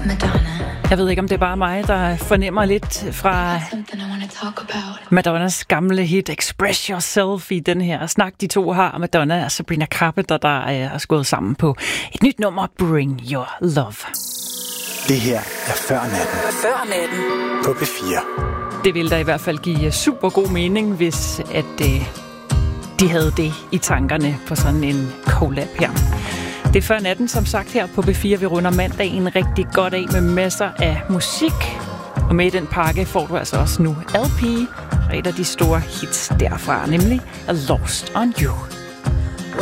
Jeg ved ikke, om det er bare mig, der fornemmer lidt fra Madonnas gamle hit Express Yourself i den her snak, de to har. Madonna og Sabrina Carpenter, der er skåret sammen på et nyt nummer, Bring Your Love. Det her er Før Natten. Før Natten. På P4. Det ville da i hvert fald give super god mening, hvis at de havde det i tankerne på sådan en collab her. Det er Før Natten, som sagt, her på B4. Vi runder mandagen rigtig godt af med masser af musik. Og med i den pakke får du altså også nu LP, og et af de store hits derfra, nemlig A Lost on You.